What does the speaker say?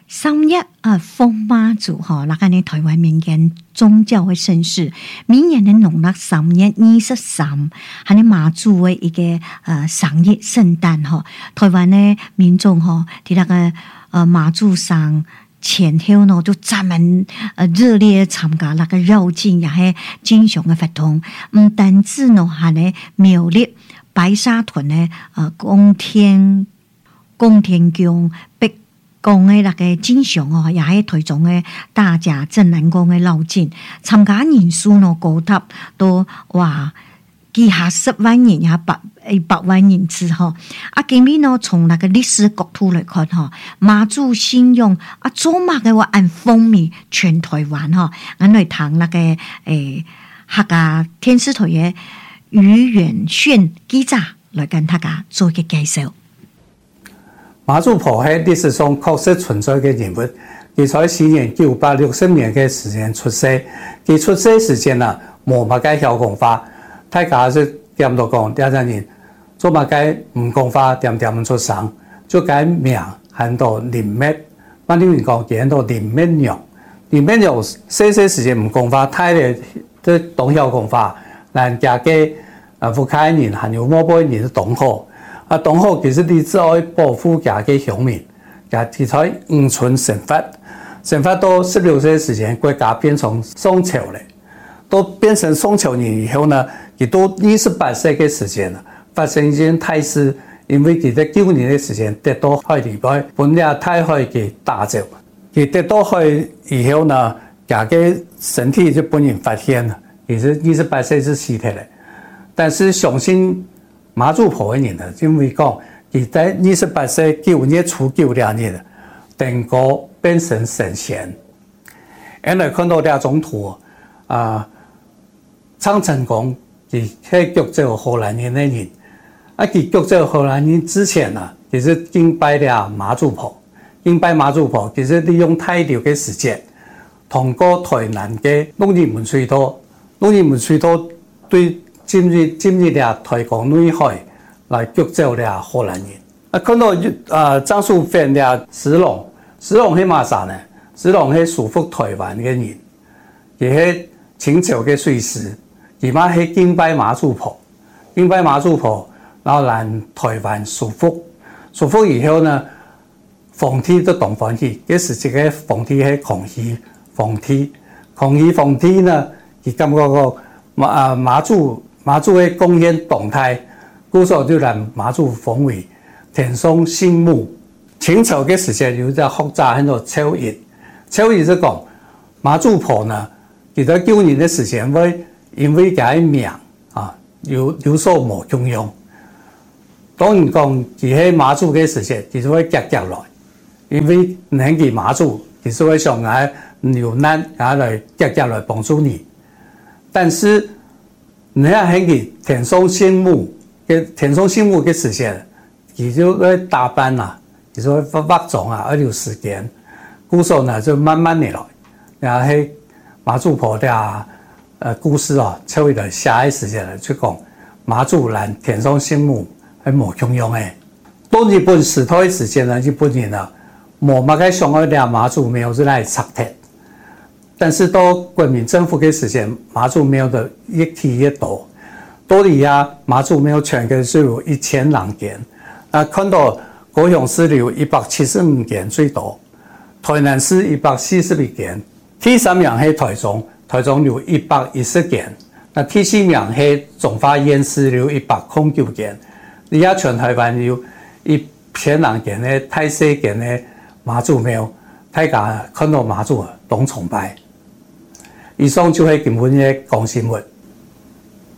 3月奉妈祖哈，那个呢台湾民间宗教的盛事，每年的农历3月23，还有妈祖的一个生日圣诞哈，台湾的民众哈，在那个妈祖上前后呢，就专门热烈参加那个绕境，也是经常的活动。唔单止呢，还呢苗栗白沙屯的公天宫北宫的那个经常哦，也係台中的大甲鎮瀾宮的繞境，參加人數呢高達都哇幾下10萬人也100萬人次吼。今年呢，從那個歷史角度來看吼，媽祖信仰做乜嘅話按風靡全台灣吼。我來談那個客家電視台嘅余遠炫記者來跟大家做一個介紹。 媽祖婆喺歷史上確實存在嘅人物，佢在西元960年嘅時間出世，佢出世時間啊冇乜嘅曉講法，大家就點到講第一人做乜嘅唔講法，點出生，就改名喊到林滅，乜啲人講叫到林滅娘，林滅娘細時間唔講法，太嚟都懂曉講法，人家嘅福開人還有某部分人懂好。同好其實你只愛保護家嘅鄉民，家佢在五旬成法到16歲時間，國家變成宋朝咧，都變成宋朝人以後呢，佢都28歲嘅時間啦，發生一件大事，因為佢在9年嘅時間得到海裡邊，本來太海嘅打走，佢得到海以後呢，家嘅身體就本人發現啦，其實28歲是死體咧，但是相信。媽祖婆嘅人啊，因為講佢在28歲9月初9日登高變成神仙。原來看到兩種圖蒼成功佢係腳走荷蘭人嘅人，佢腳走荷蘭人之前啊，其實敬拜了媽祖婆，其實利用太流嘅時間，通過台南嘅農業門水道對。進入了台江內海來救走了荷蘭人。看到張淑芬了石龍是乜啥呢？石龍係屬福台灣嘅人，佢係清朝嘅水師，佢媽係敬拜媽祖婆，然後來台灣屬福以後呢，皇帝都當皇帝，嗰時這個皇帝係康熙皇帝呢，佢感覺個媽祖的貢獻動態，故所就讓媽祖封為天上聖母。清朝嘅時間有隻複雜很多超譯就講媽祖婆呢，佢在9年嘅時間因為佢名有所無供養。當然講佢喺媽祖嘅時間，佢就會夾來，因為唔係佢媽祖，佢就會上來有難來夾來幫助你，但是。你睇喺佢天上聖母嘅時間，佢就會打扮啊，佢就會化妝啊，而有時間，故所呢就慢慢嚟來，然後喺媽祖婆嘅故事啊，超越嚟下一時間嚟去講媽祖蘭天上聖母係無供養嘅。到日本時代嘅時間呢，日本人啊冇乜嘅想要嚟媽祖廟就嚟插鐵。但是到國民政府嘅時間，媽祖廟的越提越多，到底媽祖廟全嘅是有1000件，看到高雄市有175件最多，台南市141件，第3名係台中有110件，第4名係中華縣市有109件，而家全台灣有1000件嘅太細件嘅媽祖廟，大家看到媽祖都崇拜。以上就係今日嘅講新聞。